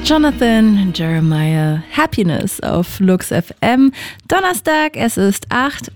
Jonathan Jeremiah, Happiness auf Lux FM. Donnerstag, es ist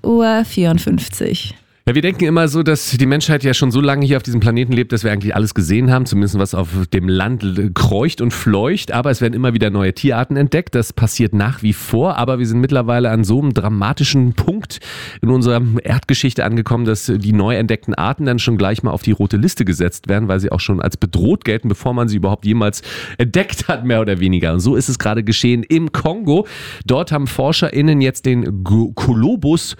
8:54 Uhr. Ja, wir denken immer so, dass die Menschheit ja schon so lange hier auf diesem Planeten lebt, dass wir eigentlich alles gesehen haben, zumindest was auf dem Land kreucht und fleucht. Aber es werden immer wieder neue Tierarten entdeckt. Das passiert nach wie vor. Aber wir sind mittlerweile an so einem dramatischen Punkt in unserer Erdgeschichte angekommen, dass die neu entdeckten Arten dann schon gleich mal auf die rote Liste gesetzt werden, weil sie auch schon als bedroht gelten, bevor man sie überhaupt jemals entdeckt hat, mehr oder weniger. Und so ist es gerade geschehen im Kongo. Dort haben ForscherInnen jetzt den Colobus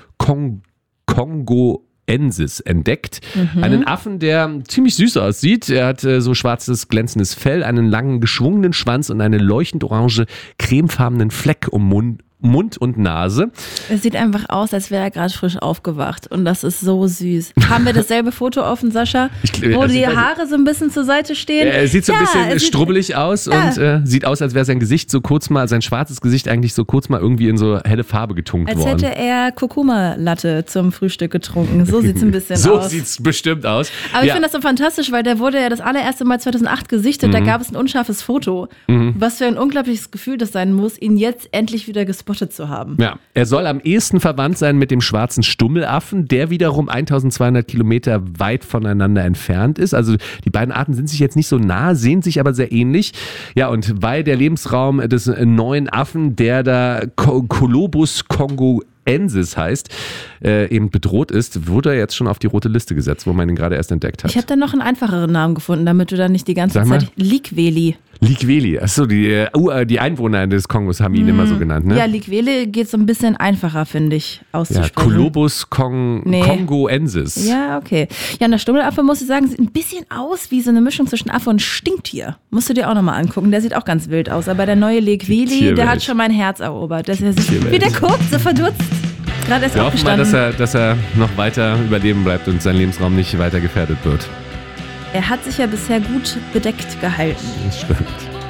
congoensis entdeckt. Einen Affen, der ziemlich süß aussieht. Er hat so schwarzes, glänzendes Fell, einen langen, geschwungenen Schwanz und einen leuchtend orange, cremefarbenen Fleck um Mund und Nase. Es sieht einfach aus, als wäre er gerade frisch aufgewacht und das ist so süß. Haben wir dasselbe Foto offen, Sascha? Wo die Haare so ein bisschen zur Seite stehen? Er sieht so ein bisschen strubbelig aus und sieht aus, als wäre sein Gesicht so kurz mal, sein schwarzes Gesicht eigentlich so kurz mal irgendwie in so helle Farbe getunkt worden. Als hätte er Kurkuma-Latte zum Frühstück getrunken. So sieht es ein bisschen aus. So sieht es bestimmt aus. Aber ich finde das so fantastisch, weil der wurde ja das allererste Mal 2008 gesichtet. Da gab es ein unscharfes Foto. Was für ein unglaubliches Gefühl das sein muss, ihn jetzt endlich wieder gespottet zu haben. Ja, er soll am ehesten verwandt sein mit dem schwarzen Stummelaffen, der wiederum 1200 Kilometer weit voneinander entfernt ist. Also die beiden Arten sind sich jetzt nicht so nah, sehen sich aber sehr ähnlich. Ja, und weil der Lebensraum des neuen Affen, der da Colobus congoensis heißt, eben bedroht ist, wurde er jetzt schon auf die rote Liste gesetzt, wo man ihn gerade erst entdeckt hat. Ich habe da noch einen einfacheren Namen gefunden, damit du da nicht die ganze Zeit Likweli. Likweli, achso, die Einwohner des Kongos haben ihn immer so genannt, ne? Ja, Likweli geht so ein bisschen einfacher, finde ich, auszusprechen. Ja, Colobus congoensis. Ja, okay. Ja, und der Stummelaffe, muss ich sagen, sieht ein bisschen aus wie so eine Mischung zwischen Affe und Stinktier. Musst du dir auch nochmal angucken, der sieht auch ganz wild aus. Aber der neue Likweli, der hat schon mein Herz erobert. Der sieht wie der guckt, so verdutzt. Gerade erst aufgestanden. Wir hoffen mal, dass er noch weiter überleben bleibt und sein Lebensraum nicht weiter gefährdet wird. Er hat sich ja bisher gut bedeckt gehalten. Das stimmt.